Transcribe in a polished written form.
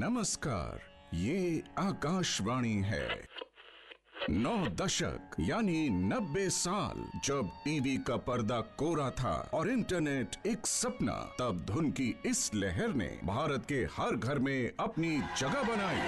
नमस्कार, ये आकाशवाणी है। 9 दशक यानी 90 साल जब टीवी का पर्दा कोरा था और इंटरनेट एक सपना, तब धुन की इस लहर ने भारत के हर घर में अपनी जगह बनाई।